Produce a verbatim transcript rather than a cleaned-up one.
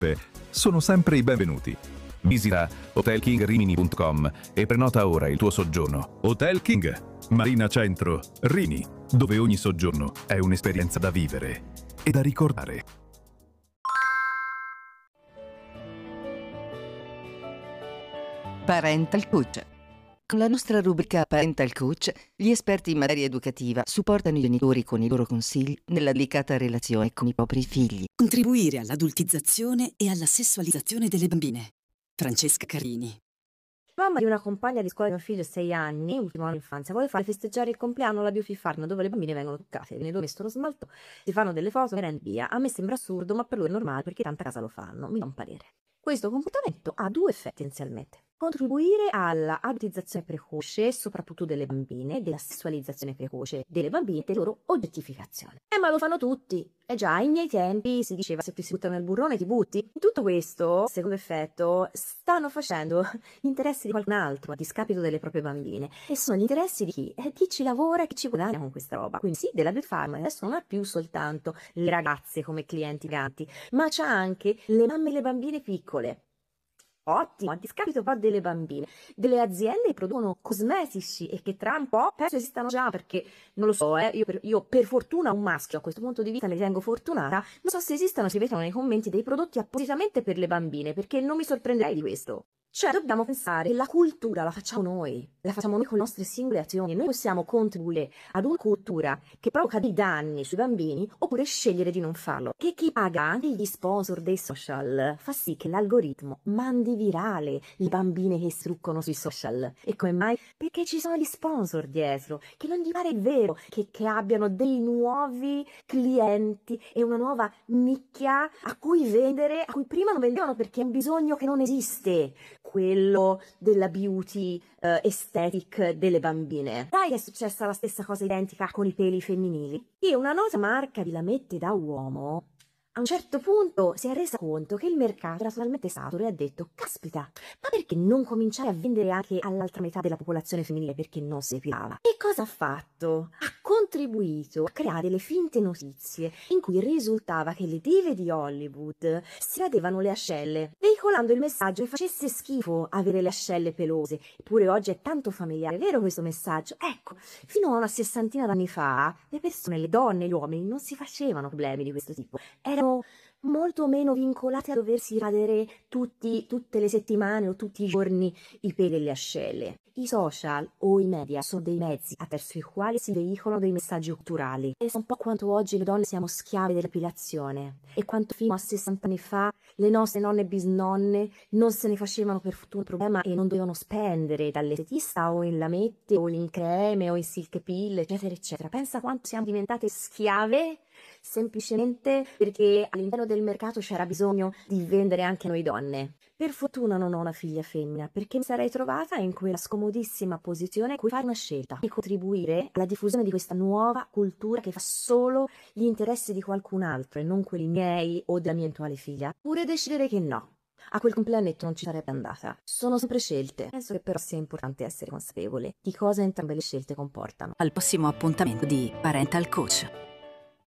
sono sempre i benvenuti. Visita hotel king rimini punto com e prenota ora il tuo soggiorno. Hotel King, Marina Centro, Rimini, dove ogni soggiorno è un'esperienza da vivere e da ricordare. Parental Coach. Con la nostra rubrica Parental Coach, gli esperti in materia educativa supportano i genitori con i loro consigli nella delicata relazione con i propri figli. Contribuire all'adultizzazione e alla sessualizzazione delle bambine. Francesca Carini. Mamma di una compagna di scuola di mio figlio, sei anni, ultimo anno di infanzia, vuole fare festeggiare il compleanno alla Beauty Farm dove le bambine vengono toccate, viene messo lo smalto, si fanno delle foto e via. A me sembra assurdo, ma per lui è normale perché tanta casa lo fanno, mi dà un parere. Questo comportamento ha due effetti essenzialmente. Contribuire alla adultizzazione precoce, soprattutto delle bambine, della sessualizzazione precoce delle bambine, della loro oggettificazione. Eh, ma lo fanno tutti. Eh già, ai miei tempi si diceva se ti si buttano nel burrone ti butti. In tutto questo, secondo effetto, stanno facendo gli interessi di qualcun altro a discapito delle proprie bambine. E sono gli interessi di chi? Eh, chi ci lavora e chi ci guadagna con questa roba. Quindi sì, della Beauty Farm adesso non ha più soltanto le ragazze come clienti ganti, ma c'ha anche le mamme e le bambine piccole. Ottimo, a discapito però delle bambine, delle aziende che producono cosmetici e che tra un po' penso esistano già, perché non lo so, eh, io, per, io per fortuna un maschio a questo punto di vita ne ritengo fortunata, non so se esistano, si vedono nei commenti dei prodotti appositamente per le bambine, perché non mi sorprenderei di questo. Cioè dobbiamo pensare che la cultura la facciamo noi, la facciamo noi con le nostre singole azioni, noi possiamo contribuire ad una cultura che provoca dei danni sui bambini oppure scegliere di non farlo. Che chi paga anche gli sponsor dei social fa sì che l'algoritmo mandi virale le bambine che struccano sui social. E come mai? Perché ci sono gli sponsor dietro, che non gli pare vero che, che abbiano dei nuovi clienti e una nuova nicchia a cui vendere, a cui prima non vendevano perché è un bisogno che non esiste. Quello della beauty uh, aesthetic delle bambine. Sai che è successa la stessa cosa identica con i peli femminili? Che una nota marca di lamette da uomo a un certo punto si è resa conto che il mercato era totalmente saturo e ha detto caspita, ma perché non cominciare a vendere anche all'altra metà della popolazione femminile perché non si epilava? E cosa ha fatto? Ha contribuito a creare le finte notizie in cui risultava che le dive di Hollywood si radevano le ascelle, veicolando il messaggio che facesse schifo avere le ascelle pelose. Eppure oggi è tanto familiare, vero questo messaggio? Ecco, fino a una sessantina d'anni fa le persone, le donne, gli uomini non si facevano problemi di questo tipo. Erano molto meno vincolate a doversi radere tutti, tutte le settimane o tutti i giorni i peli delle ascelle. I social o i media sono dei mezzi attraverso i quali si veicolano dei messaggi culturali e sono un po' quanto oggi le donne siamo schiave dell'epilazione e quanto fino a sessanta anni fa le nostre nonne e bisnonne non se ne facevano per fortuna un problema e non dovevano spendere dall'estetista o in lamette o in creme o in silk pill eccetera eccetera. Pensa quanto siamo diventate schiave semplicemente perché all'interno del mercato c'era bisogno di vendere anche noi donne. Per fortuna non ho una figlia femmina, perché mi sarei trovata in quella scomodissima posizione in cui fare una scelta e contribuire alla diffusione di questa nuova cultura che fa solo gli interessi di qualcun altro e non quelli miei o della mia eventuale figlia, oppure decidere che no. A quel compleannetto non ci sarebbe andata. Sono sempre scelte. Penso che però sia importante essere consapevole di cosa entrambe le scelte comportano. Al prossimo appuntamento di Parental Coach.